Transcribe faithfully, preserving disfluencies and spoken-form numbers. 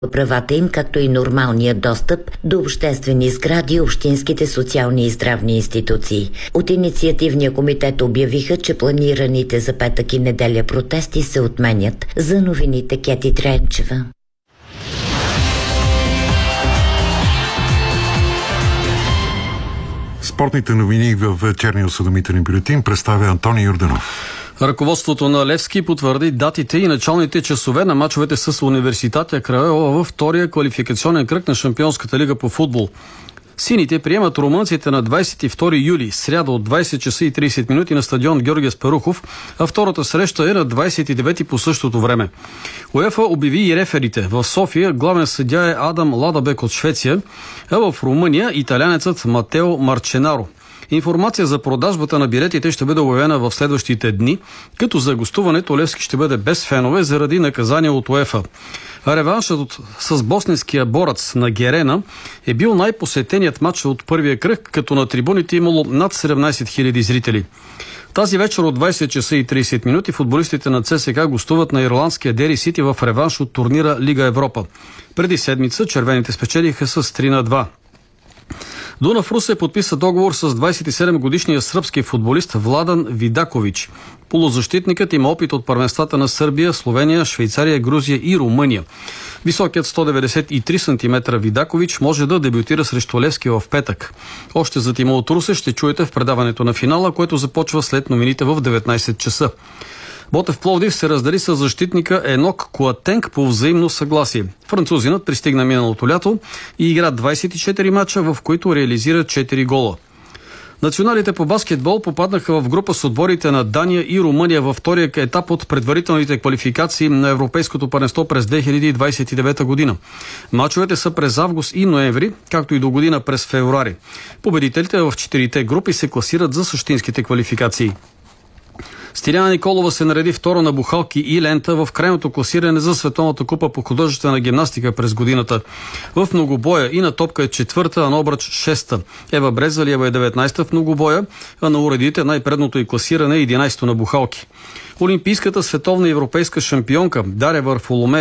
правата им, както и нормалния достъп до обществени сгради и общинските социални и здравни институции. От инициативния комитет обявиха, че планираните за петък и неделя протести се отменят. За новините Кети Тренчева. Спортните новини в вечерния осведомителен бюлетин представя Антоний Йорданов. Ръководството на Левски потвърди датите и началните часове на мачовете с Университатя Крайова във втория квалификационен кръг на Шампионската лига по футбол. Сините приемат румънците на двадесет и втори юли, сряда от двадесет часа и тридесет минути на стадион Георги Аспарухов, а втората среща е на двадесет и девети по същото време. УЕФА обяви и реферите. В София главен съдия е Адам Ладабек от Швеция, а в Румъния италянецът Матео Марченаро. Информация за продажбата на билетите ще бъде обявена в следващите дни, като за гостуването Левски ще бъде без фенове заради наказание от УЕФА. Реваншът с босненския борец на Герена е бил най-посетеният матч от първия кръг, като на трибуните имало над седемнадесет хиляди зрители. Тази вечер от двадесет часа и тридесет минути футболистите на ЦСКА гостуват на ирландския Дери Сити в реванш от турнира Лига Европа. Преди седмица червените спечелиха с три на два. Дунав Русе подписа договор с двадесет и седем годишния сръбски футболист Владан Видакович. Полузащитникът има опит от първенствата на Сърбия, Словения, Швейцария, Грузия и Румъния. Високият сто деветдесет и три сантиметра Видакович може да дебютира срещу Левски в петък. Още за тима от Русе ще чуете в предаването на финала, което започва след новините в деветнадесет часа. Ботев Пловдив се раздели с защитника Енок Куатенг по взаимно съгласие. Французинът пристигна миналото лято и игра двадесет и четири мача, в които реализира четири гола. Националите по баскетбол попаднаха в група с отборите на Дания и Румъния във втория етап от предварителните квалификации на Европейското първенство през две хиляди двадесет и девета година. Мачовете са през август и ноември, както и до година през февруари. Победителите в четирите групи се класират за същинските квалификации. Стиляна Николова се нареди втора на бухалки и лента в крайното класиране за Световната купа по художествена гимнастика през годината. В многобоя и на топка е четвърта, а на обръч шеста. Ева Брезалиева е деветнадесета в многобоя, а на уредите най-предното и класиране е единадесето на бухалки. Олимпийската световна и европейска шампионка Дарья Варфоломеева